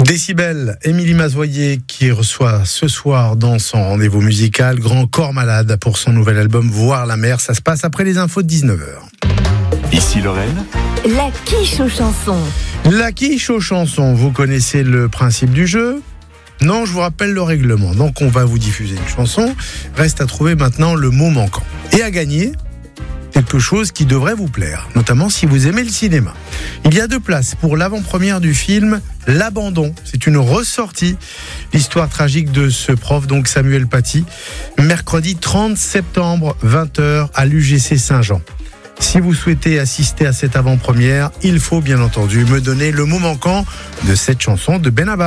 Décibel, Émilie Mazoyer qui reçoit ce soir dans son rendez-vous musical Grand Corps Malade pour son nouvel album Voir la mer. Ça se passe après les infos de 19h. Ici Lorraine. La quiche aux chansons. La quiche aux chansons, vous connaissez le principe du jeu ? Non, je vous rappelle le règlement. Donc on va vous diffuser une chanson. Reste à trouver maintenant le mot manquant. Et à gagner quelque chose qui devrait vous plaire, notamment si vous aimez le cinéma. Il y a 2 places pour l'avant-première du film L'Abandon. C'est une ressortie, l'histoire tragique de ce prof, donc Samuel Paty, mercredi 30 septembre, 20h à l'UGC Saint-Jean. Si vous souhaitez assister à cette avant-première, il faut bien entendu me donner le mot manquant de cette chanson de Benabar.